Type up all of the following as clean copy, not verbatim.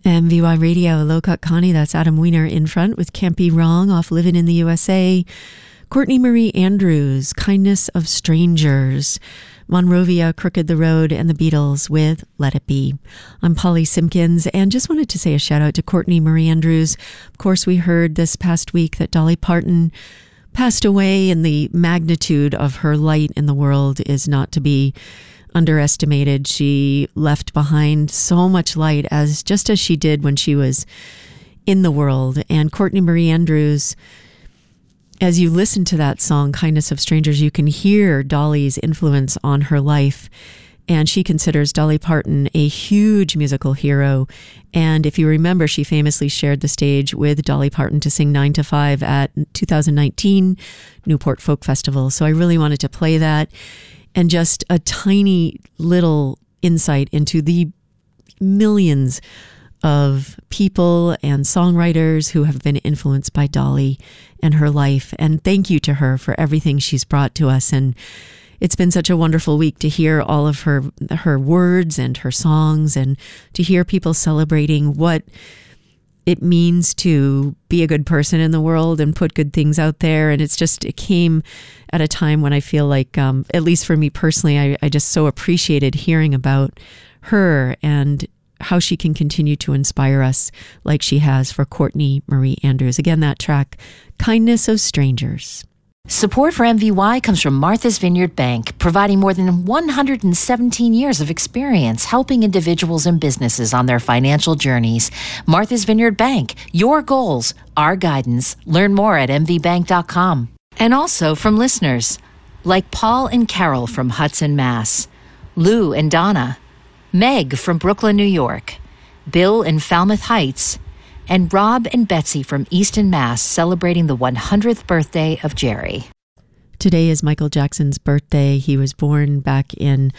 MVY Radio, Low Cut Connie, that's Adam Weiner in front with Can't Be Wrong off Living in the USA. Courtney Marie Andrews, Kindness of Strangers. Monrovia, Crooked the Road, and the Beatles with Let It Be. I'm Polly Simpkins, and just wanted to say a shout out to Courtney Marie Andrews. Of course, we heard this past week that Dolly Parton passed away, and the magnitude of her light in the world is not to be underestimated. She left behind so much light, just as she did when she was in the world. And Courtney Marie Andrews, as you listen to that song, Kindness of Strangers, you can hear Dolly's influence on her life. And she considers Dolly Parton a huge musical hero. And if you remember, she famously shared the stage with Dolly Parton to sing 9 to 5 at 2019 Newport Folk Festival. So I really wanted to play that. And just a tiny little insight into the millions of people and songwriters who have been influenced by Dolly and her life. And thank you to her for everything she's brought to us. And it's been such a wonderful week to hear all of her words and her songs, and to hear people celebrating what it means to be a good person in the world and put good things out there. And it came at a time when I feel like, at least for me personally, I just so appreciated hearing about her and how she can continue to inspire us like she has for Courtney Marie Andrews. Again, that track, Kindness of Strangers. Support for MVY comes from Martha's Vineyard Bank, providing more than 117 years of experience helping individuals and businesses on their financial journeys. Martha's Vineyard Bank, your goals, our guidance. Learn more at mvbank.com. And also from listeners like Paul and Carol from Hudson, Mass., Lou and Donna, Meg from Brooklyn, New York, Bill in Falmouth Heights, and Rob and Betsy from Easton, Mass., celebrating the 100th birthday of Jerry. Today is Michael Jackson's birthday. He was born back in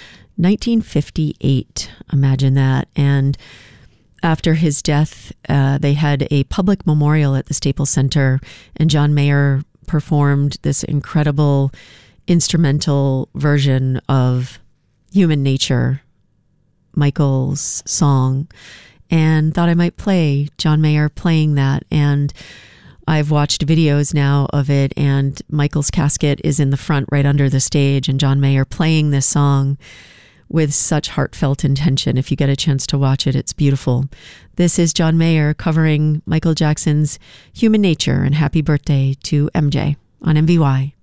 1958. Imagine that. And after his death, they had a public memorial at the Staples Center, and John Mayer performed this incredible instrumental version of Human Nature, Michael's song, and thought I might play John Mayer playing that. And I've watched videos now of it, and Michael's casket is in the front right under the stage, and John Mayer playing this song with such heartfelt intention. If you get a chance to watch it, it's beautiful. This is John Mayer covering Michael Jackson's Human Nature, and happy birthday to MJ on MVY.